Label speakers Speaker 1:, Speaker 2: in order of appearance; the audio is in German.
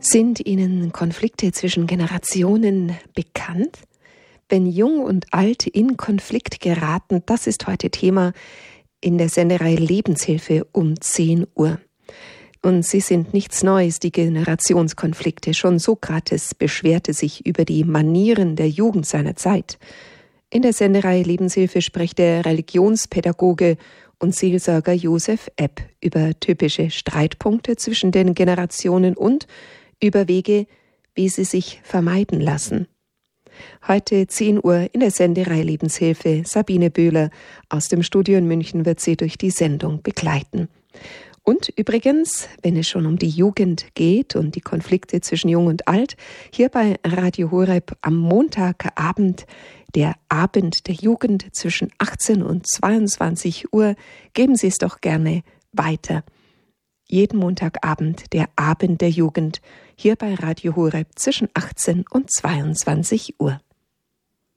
Speaker 1: Sind Ihnen Konflikte zwischen Generationen bekannt? Wenn Jung und Alt in Konflikt geraten, das ist heute Thema in der Sendereihe Lebenshilfe um 10 Uhr. Und sie sind nichts Neues, die Generationskonflikte. Schon Sokrates beschwerte sich über die Manieren der Jugend seiner Zeit. In der Sendereihe Lebenshilfe spricht der Religionspädagoge und Seelsorger Josef Epp über typische Streitpunkte zwischen den Generationen und über Wege, wie sie sich vermeiden lassen. Heute 10 Uhr in der Sendereihe Lebenshilfe. Sabine Böhler aus dem Studio in München wird Sie durch die Sendung begleiten. Und übrigens, wenn es schon um die Jugend geht und die Konflikte zwischen Jung und Alt, hier bei Radio Horeb am Montagabend, der Abend der Jugend zwischen 18 und 22 Uhr, geben Sie es doch gerne weiter. Jeden Montagabend der Abend der Jugend, hier bei Radio Horeb zwischen 18 und 22 Uhr.